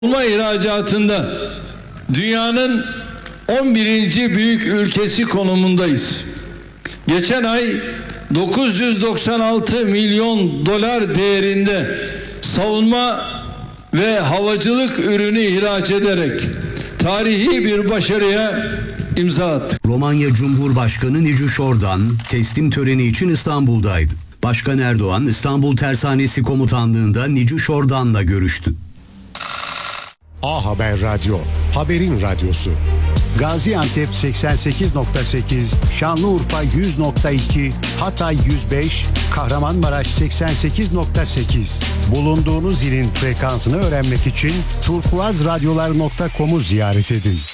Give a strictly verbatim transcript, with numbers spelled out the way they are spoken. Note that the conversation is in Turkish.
Savunma ihracatında dünyanın on birinci büyük ülkesi konumundayız. Geçen ay dokuz yüz doksan altı milyon dolar değerinde savunma ve havacılık ürünü ihraç ederek tarihi bir başarıya imza attık. Romanya Cumhurbaşkanı Nicu Şordan teslim töreni için İstanbul'daydı. Başkan Erdoğan İstanbul Tersanesi Komutanlığı'nda Nicu Şordan'la görüştü. A Haber Radyo, haberin radyosu. Gaziantep seksen sekiz nokta sekiz, Şanlıurfa yüz nokta iki, Hatay yüz beş, Kahramanmaraş seksen sekiz nokta sekiz. Bulunduğunuz ilin frekansını öğrenmek için turkuazradyolar nokta com'u ziyaret edin.